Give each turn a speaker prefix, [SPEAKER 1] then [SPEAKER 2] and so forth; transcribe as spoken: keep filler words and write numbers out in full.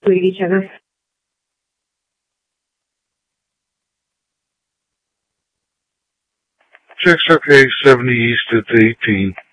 [SPEAKER 1] read each other.
[SPEAKER 2] Checks are page seventy East at eighteen.